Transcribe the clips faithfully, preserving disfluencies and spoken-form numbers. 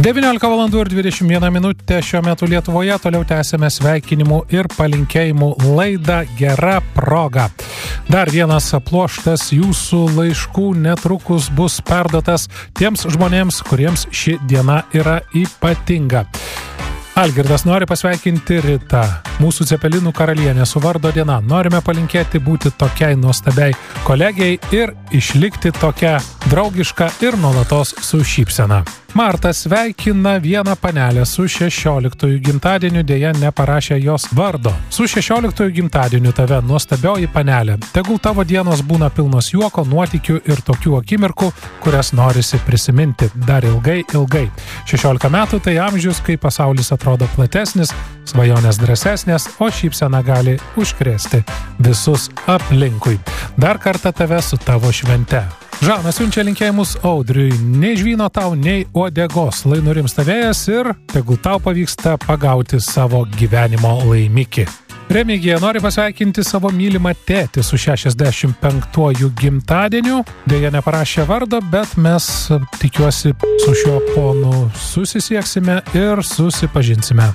devyniolika valandų ir dvidešimt viena minutė šiuo metu Lietuvoje. Toliau tęsėme sveikinimų ir palinkėjimų laidą Gera proga. Dar vienas pluoštas jūsų laiškų netrukus bus perduotas tiems žmonėms, kuriems ši diena yra ypatinga. Algirdas nori pasveikinti Ritą, mūsų Cepelinų karalienę su vardo diena. Norime palinkėti būti tokiai nuostabiai kolegiai ir išlikti tokia draugiška ir nuolatos su šypsena. Marta sveikina vieną panelę su šešioliktuoju gimtadieniu, dėja neparašė jos vardo. Su šešioliktuoju gimtadieniu tave, nuostabioji panelė. Tegul tavo dienos būna pilnos juoko, nuotykių ir tokių akimirkų, kurias norisi prisiminti dar ilgai, ilgai. šešiolika metų tai amžius, kai pasaulis atrodo platesnis, svajonės drąsesnės, o šypsena gali užkrėsti visus aplinkui. Dar kartą tave su tavo švente. Žanas siunčia linkėjimus Audriui. Nei žvyno tau, nei uodegos, lai nurimsta vėjas ir tegul tau pavyksta pagauti savo gyvenimo laimikį. Remigija nori pasveikinti savo mylimą tėtį su šešiasdešimt penktuoju gimtadieniu. Dėja neparašė vardo, bet mes tikiuosi su šiuo ponu susisieksime ir susipažinsime.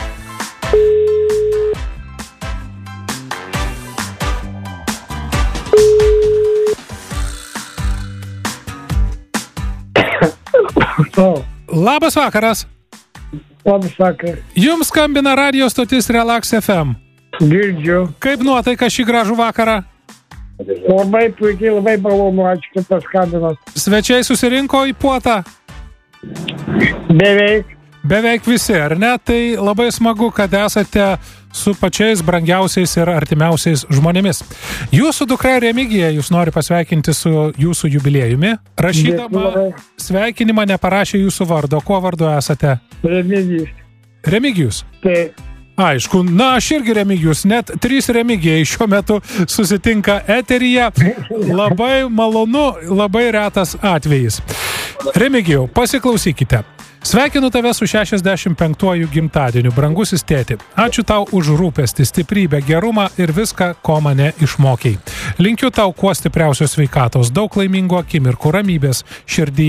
Labas vakaras. Labas vakaras. Jums skambina radio stotis Relax F M. Girdžiu. Kaip nuotaika šį gražų vakarą? Labai puikiai, labai malonu, ačiū, kad paskambinot. Svečiai susirinko į puotą? Beveik. Beveik visi, ar ne? Tai labai smagu, kad esate su pačiais brangiausiais ir artimiausiais žmonėmis. Jūsų dukra Remigija jūs nori pasveikinti su jūsų jubiliejumi. Rašydama sveikinimą neparašė jūsų vardo. Kuo vardu esate? Remigijus. Remigijus? Taip. Aišku, na aš irgi Remigijus, net trys Remigijai šiuo metu susitinka eteryje. Labai malonu, labai retas atvejis. Remigijau, pasiklausykite. Sveikinu tave su šešiasdešimt penktuoju gimtadieniu, brangusis tėti. Ačiū tau už rūpestį, stiprybę, gerumą ir viską, ko mane išmokei. Linkiu tau kuo stipriausios sveikatos, daug laimingų akimirkų, ramybės, širdyje.